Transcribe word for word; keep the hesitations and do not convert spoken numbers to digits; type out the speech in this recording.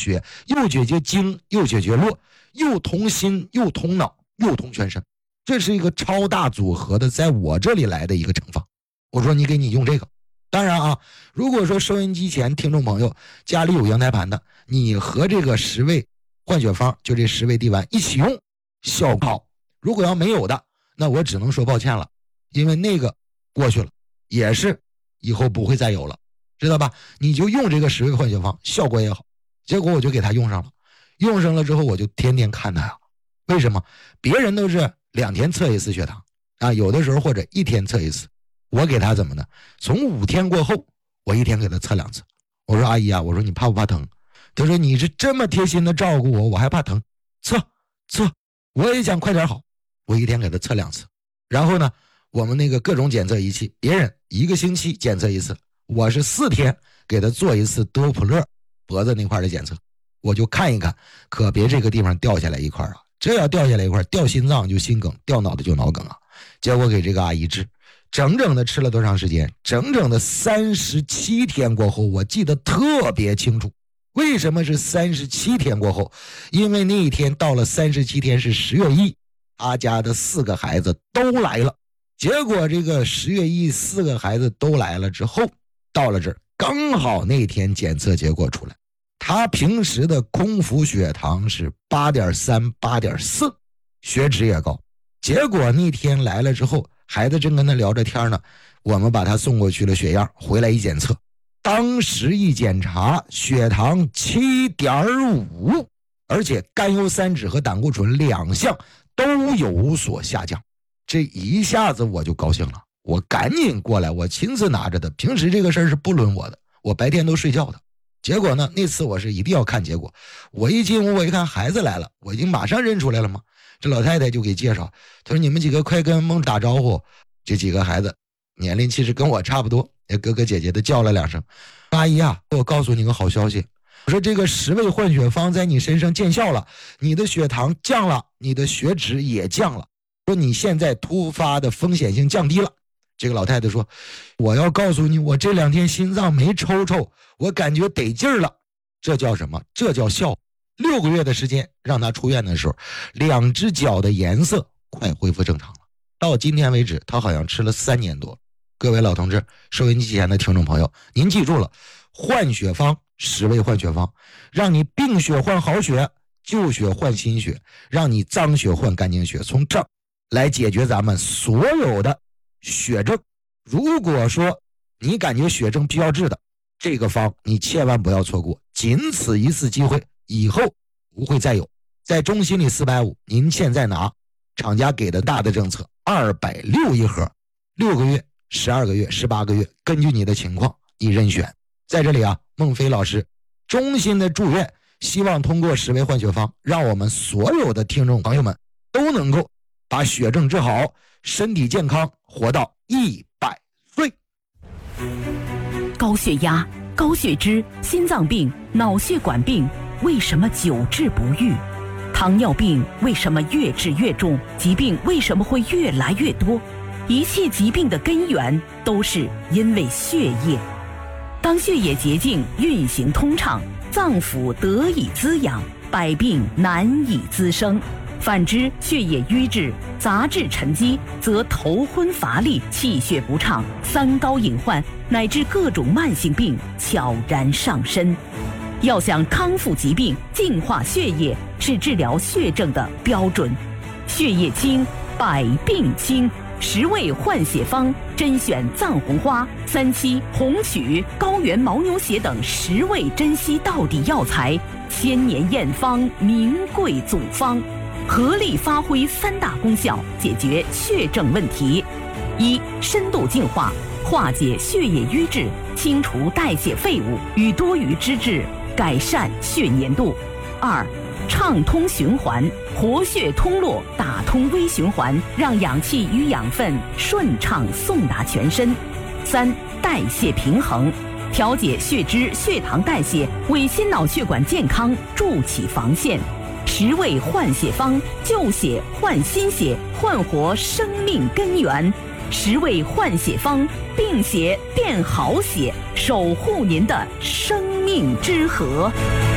血，又解决经，又解决络，又通心，又通脑，又通全身。这是一个超大组合的，在我这里来的一个成方。我说你给你用这个。当然啊，如果说收音机前听众朋友家里有阳台盘的，你和这个十味换血方，就这十味地丸一起用，效果好。如果要没有的，那我只能说抱歉了，因为那个过去了，也是以后不会再有了，知道吧？你就用这个十味换血方，效果也好。结果我就给他用上了，用上了之后我就天天看他呀。为什么？别人都是两天测一次血糖啊，有的时候或者一天测一次，我给他怎么呢？从五天过后，我一天给他测两次。我说阿姨啊，我说你怕不怕疼？他说你是这么贴心的照顾我，我还怕疼？测测，我也想快点好。我一天给他测两次。然后呢，我们那个各种检测仪器，别人一个星期检测一次，我是四天给他做一次多普勒脖子那块的检测，我就看一看，可别这个地方掉下来一块啊，这要掉下来一块，掉心脏就心梗，掉脑袋就脑梗啊。结果给这个阿姨治，整整的吃了多长时间？整整的三十七天过后，我记得特别清楚。为什么是三十七天过后？因为那一天到了三十七天是十月一，他家的四个孩子都来了。结果这个十月一四个孩子都来了之后，到了这儿刚好那天检测结果出来，他平时的空腹血糖是 八点三 八点四， 血脂也高。结果那天来了之后，孩子正跟他聊着天呢，我们把他送过去了血样，回来一检测，当时一检查血糖 七点五， 而且甘油三酯和胆固醇两项都有所下降。这一下子我就高兴了，我赶紧过来，我亲自拿着的，平时这个事儿是不轮我的，我白天都睡觉的。结果呢，那次我是一定要看结果。我一进屋，我一看孩子来了，我已经马上认出来了嘛。这老太太就给介绍，她说你们几个快跟梦打招呼。这几个孩子年龄其实跟我差不多，哥哥姐姐的叫了两声。阿姨啊，我告诉你个好消息，我说这个十味换血方在你身上见效了，你的血糖降了，你的血脂也降了，说你现在突发的风险性降低了。这个老太太说，我要告诉你，我这两天心脏没抽抽，我感觉得劲儿了。这叫什么？这叫效。六个月的时间让他出院的时候，两只脚的颜色快恢复正常了。到今天为止，他好像吃了三年多。各位老同志，收音机前的听众朋友，您记住了，换血方，十味换血方，让你病血换好血，旧血换新血，让你脏血换干净血，从这儿来解决咱们所有的血症。如果说你感觉血症必要治的，这个方你千万不要错过，仅此一次机会，以后不会再有。在中心里四百五，您现在拿厂家给的大的政策二百六一盒，六个月、十二个月、十八个月，根据你的情况你任选。在这里啊，孟非老师衷心的祝愿，希望通过十味换血方，让我们所有的听众朋友们都能够把血症治好，身体健康，活到一百岁。 高血压、高血脂、心脏病、脑血管病为什么久治不愈？糖尿病为什么越治越重？疾病为什么会越来越多？一切疾病的根源都是因为血液。当血液洁净运行通畅，脏腑得以滋养，百病难以滋生。反之，血液瘀滞、杂质沉积，则头昏乏力、气血不畅、三高隐患乃至各种慢性病悄然上身。要想康复疾病、净化血液，是治疗血症的标准。血液清，百病清。十味换血方甄选藏红花、三七、红曲、高原牦牛血等十味珍稀道地药材，千年验方，名贵组方，合力发挥三大功效，解决血症问题：一、深度净化，化解血液瘀滞，清除代谢废物与多余脂质，改善血粘度；二、畅通循环，活血通络，打通微循环，让氧气与养分顺畅送达全身；三、代谢平衡，调节血脂、血糖代谢，为心脑血管健康筑起防线。十味换血方，旧血换新血，焕活生命根源。十味换血方，病血变好血，守护您的生命之河。